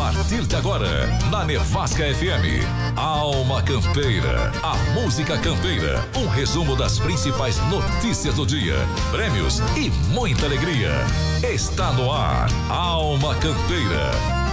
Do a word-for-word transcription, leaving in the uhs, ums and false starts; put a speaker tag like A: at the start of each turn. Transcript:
A: partir de agora, na Nevasca F M, Alma Campeira, a música campeira, um resumo das principais notícias do dia, prêmios e muita alegria. Está no ar, Alma Campeira.